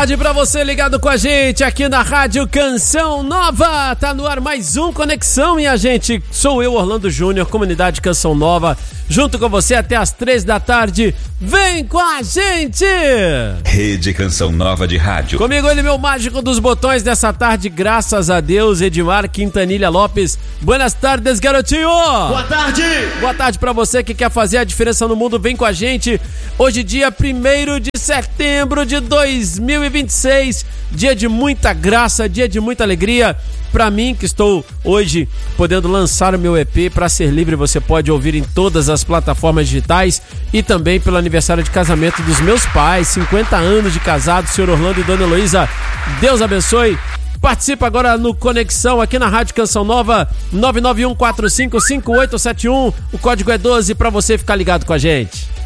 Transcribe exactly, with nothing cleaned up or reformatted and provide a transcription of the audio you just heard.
tarde pra você ligado com a gente aqui na Rádio Canção Nova. Tá no ar mais um Conexão, minha gente. Sou eu, Orlando Júnior, Comunidade Canção Nova, junto com você até as três da tarde. Vem com a gente! Rede Canção Nova de Rádio. Comigo ele, meu mágico dos botões dessa tarde, graças a Deus, Edmar Quintanilha Lopes. Buenas tardes, garotinho! Boa tarde! Boa tarde pra você que quer fazer a diferença no mundo, vem com a gente. Hoje, dia primeiro de setembro de dois mil e vinte e seis, dia de muita graça, dia de muita alegria. Pra mim, que estou hoje podendo lançar o meu E P Pra Ser Livre, você pode ouvir em todas as plataformas digitais e também pelo aniversário de casamento dos meus pais, cinquenta anos de casado, senhor Orlando e dona Heloísa. Deus abençoe. Participa agora no Conexão aqui na Rádio Canção Nova, nove nove um quatro cinco cinco oito sete um. O código é doze pra você ficar ligado com a gente.